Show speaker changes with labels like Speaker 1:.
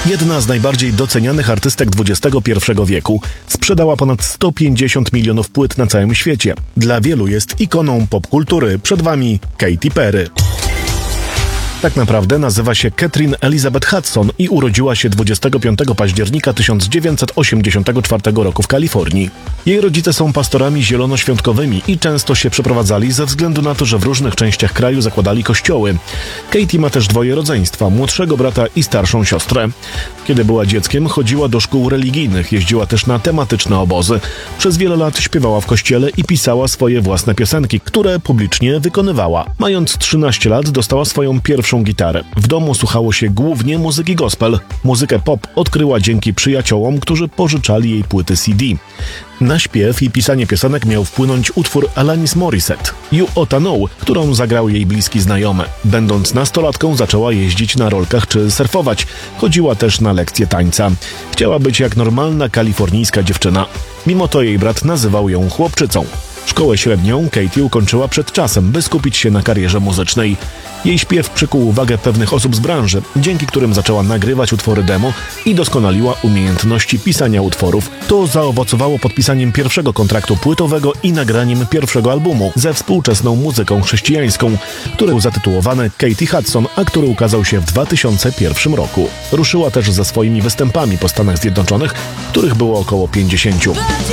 Speaker 1: Jedna z najbardziej docenianych artystek XXI wieku. Sprzedała ponad 150 milionów płyt na całym świecie. Dla wielu jest ikoną popkultury. Przed Wami Katy Perry. Tak naprawdę nazywa się Katherine Elizabeth Hudson i urodziła się 25 października 1984 roku w Kalifornii. Jej rodzice są pastorami zielonoświątkowymi i często się przeprowadzali ze względu na to, że w różnych częściach kraju zakładali kościoły. Katy ma też dwoje rodzeństwa, młodszego brata i starszą siostrę. Kiedy była dzieckiem, chodziła do szkół religijnych, jeździła też na tematyczne obozy. Przez wiele lat śpiewała w kościele i pisała swoje własne piosenki, które publicznie wykonywała. Mając 13 lat dostała swoją pierwszą gitarę. W domu słuchało się głównie muzyki gospel. Muzykę pop odkryła dzięki przyjaciołom, którzy pożyczali jej płyty CD. Na śpiew i pisanie piosenek miał wpłynąć utwór Alanis Morissette, You Oughta Know, którą zagrał jej bliski znajomy. Będąc nastolatką zaczęła jeździć na rolkach czy surfować. Chodziła też na lekcje tańca. Chciała być jak normalna kalifornijska dziewczyna. Mimo to jej brat nazywał ją chłopczycą. Szkołę średnią Katy ukończyła przed czasem, by skupić się na karierze muzycznej. Jej śpiew przykuł uwagę pewnych osób z branży, dzięki którym zaczęła nagrywać utwory demo i doskonaliła umiejętności pisania utworów. To zaowocowało podpisaniem pierwszego kontraktu płytowego i nagraniem pierwszego albumu ze współczesną muzyką chrześcijańską, który był zatytułowany Katy Hudson, a który ukazał się w 2001 roku. Ruszyła też ze swoimi występami po Stanach Zjednoczonych, których było około 50.